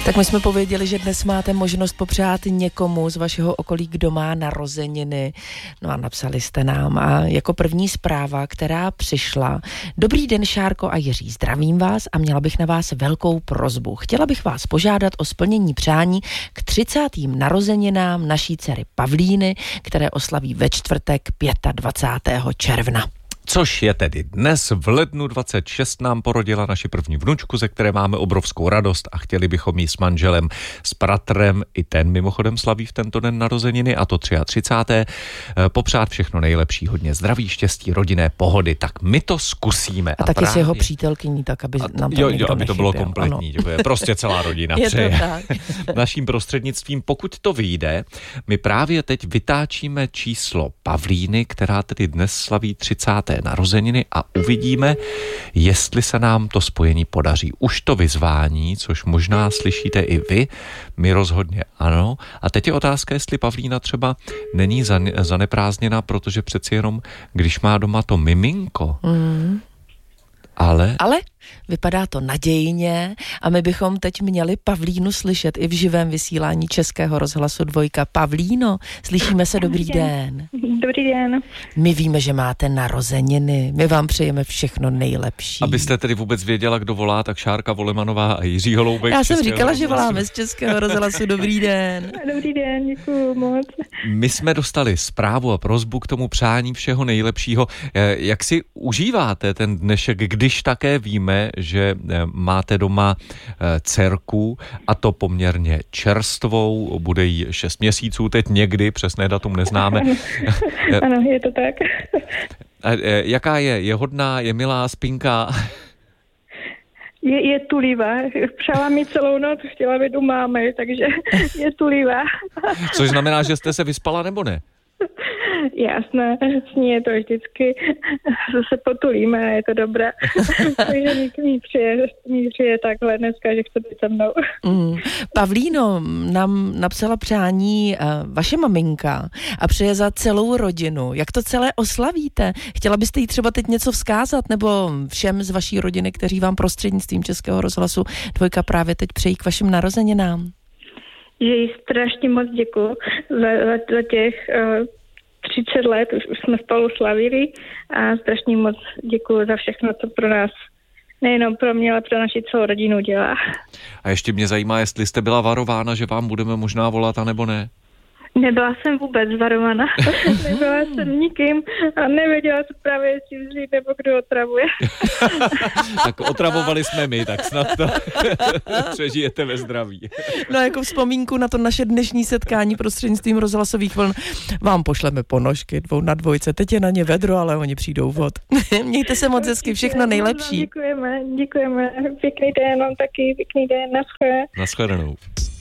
Tak my jsme pověděli, že dnes máte možnost popřát někomu z vašeho okolí, kdo má narozeniny. No a napsali jste nám. A jako první zpráva, která přišla. Dobrý den, Šárko a Jiří, zdravím vás a měla bych na vás velkou prosbu. Chtěla bych vás požádat o splnění přání k 30. narozeninám naší dcery Pavlíny, které oslaví ve čtvrtek 25. června. Což je tedy dnes v lednu 26 nám porodila naši první vnučku, ze které máme obrovskou radost a chtěli bychom jí s manželem, s bratrem, i ten mimochodem slaví v tento den narozeniny, a to 33. popřát všechno nejlepší, hodně zdraví, štěstí, rodinné pohody. Tak my to zkusíme. A taky právě s jeho přítelkyní, tak aby nám to jo, aby to bylo kompletní. To je prostě celá rodina. Je to tak. Naším prostřednictvím, pokud to vyjde, my právě teď vytáčíme číslo Pavlíny, která tedy dnes slaví 30. narozeniny a uvidíme, jestli se nám to spojení podaří. Už to vyzvání, což možná slyšíte i vy, my rozhodně ano. A teď je otázka, jestli Pavlína třeba není zaneprázdněná, protože přeci jenom, když má doma to miminko, Ale vypadá to nadějně a my bychom teď měli Pavlínu slyšet i v živém vysílání Českého rozhlasu 2. Pavlíno, slyšíme se, dobrý den. Dobrý den. My víme, že máte narozeniny, my vám přejeme všechno nejlepší. Abyste tedy vůbec věděla, kdo volá, tak Šárka Volemanová a Jiří Holoubek. Já jsem říkala, že voláme z Českého rozhlasu, dobrý den. Dobrý den, děkuju moc. My jsme dostali zprávu a prosbu k tomu přání všeho nejlepšího. Jak si užíváte ten dnešek, když také víme, že máte doma dcerku, a to poměrně čerstvou, bude jí 6 měsíců teď někdy, přesné datum neznáme. Ano, je to tak. Jaká je? Je hodná, je milá, spinká? Je tulivá. Přála mi celou noc, chtěla být u mámy, takže je tulivá. Což znamená, že jste se vyspala, nebo ne? Jasné, s ní je to vždycky, se potulíme a je to dobré. Takže mi přijde takhle dneska, že chce být se mnou. Pavlíno, nám napsala přání vaše maminka a přeje za celou rodinu. Jak to celé oslavíte? Chtěla byste jí třeba teď něco vzkázat, nebo všem z vaší rodiny, kteří vám prostřednictvím Českého rozhlasu 2 právě teď přejí k vašim narozeninám? Že jí strašně moc děkuju za těch 30 let, už jsme spolu slavili a strašně moc děkuju za všechno, co pro nás, nejenom pro mě, ale pro naši celou rodinu dělá. A ještě mě zajímá, jestli jste byla varována, že vám budeme možná volat, anebo ne? Nebyla jsem vůbec varovaná. Nebyla jsem nikým a nevěděla jsem právě, jestli vzít nebo kdo otravuje. Tak otravovali jsme my, tak snad to přežijete ve zdraví. No jako vzpomínku na to naše dnešní setkání prostřednictvím rozhlasových vln vám pošleme ponožky 2 na 2. Teď je na ně vedro, ale oni přijdou vod. Mějte se moc hezky, všechno nejlepší. Děkujeme. Pěkný den, taky pěkný den, naschle. Naschledanou.